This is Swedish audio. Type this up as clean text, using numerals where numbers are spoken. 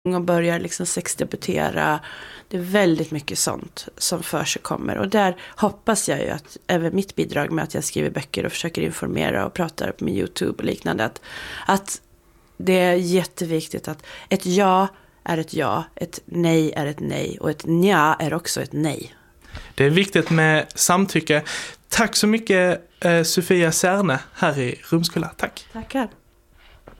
och börjar liksom sexdebutera. Det är väldigt mycket sånt som för sig kommer. Och där hoppas jag ju att även mitt bidrag med att jag skriver böcker och försöker informera och pratar på min YouTube och liknande. Att det är jätteviktigt att ett ja är ett ja, ett nej är ett nej och ett nja är också ett nej. Det är viktigt med samtycke. Tack så mycket Sofia Särne här i Rumskulla. Tack. Tackar.